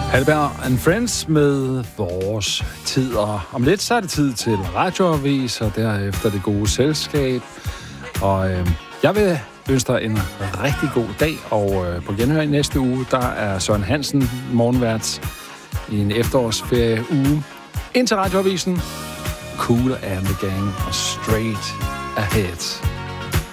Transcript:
Halberg and Friends med vores tid, og om lidt så er det tid til radioavis, og derefter det gode selskab. Og jeg vil ønske dig en rigtig god dag, og på genhør i næste uge, der er Søren Hansen morgenvært i en efterårsferie-uge. Indtil radioavisen, Cool and the Gang og Straight Ahead.